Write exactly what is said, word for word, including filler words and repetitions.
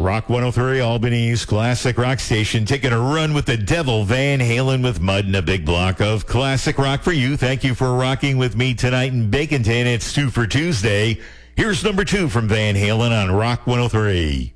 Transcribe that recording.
Rock one oh three, Albany's classic rock station, taking a run with the devil, Van Halen with Mud, and a big block of classic rock for you. Thank you for rocking with me tonight in Baconton. It's two for Tuesday. Here's number two from Van Halen on Rock one oh three.